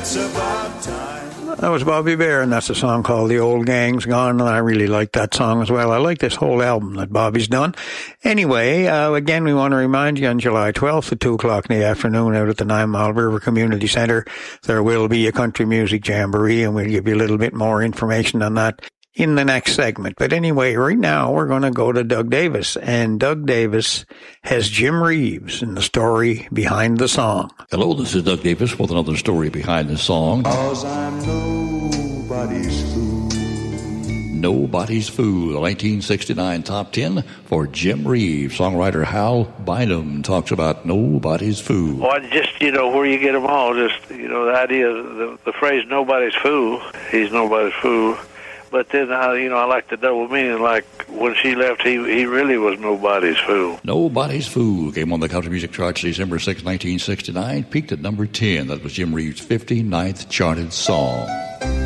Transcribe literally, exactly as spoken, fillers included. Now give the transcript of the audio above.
it's about time. That was Bobby Bare, and that's a song called The Old Gang's Gone, and I really like that song as well. I like this whole album that Bobby's done. Anyway, uh, again, we want to remind you on July twelfth at two o'clock in the afternoon out at the Nine Mile River Community Centre, there will be a country music jamboree, and we'll give you a little bit more information on that in the next segment. But anyway, right now we're going to go to Doug Davis, and Doug Davis has Jim Reeves in the story behind the song. Hello, this is Doug Davis with another story behind the song. 'Cause I'm nobody's fool. Nobody's Fool, the nineteen sixty-nine top ten for Jim Reeves. Songwriter Hal Bynum talks about Nobody's Fool. Well, just, you know, where you get them all, just, you know, the idea, the, the phrase nobody's fool, he's nobody's fool. But then, uh, you know, I like the double meaning, like when she left, he he really was nobody's fool. Nobody's Fool came on the country music charts December sixth, nineteen sixty-nine, peaked at number ten. That was Jim Reeves' fifty-ninth charted song.